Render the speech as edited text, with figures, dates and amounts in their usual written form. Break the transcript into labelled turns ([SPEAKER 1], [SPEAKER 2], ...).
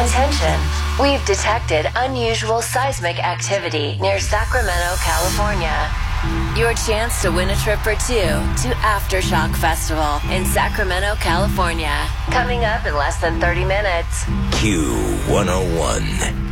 [SPEAKER 1] Attention! We've detected unusual seismic activity near Sacramento, California. Your chance to win a trip for two to Aftershock Festival in Sacramento, California. Coming up in less than 30 minutes.
[SPEAKER 2] Q101.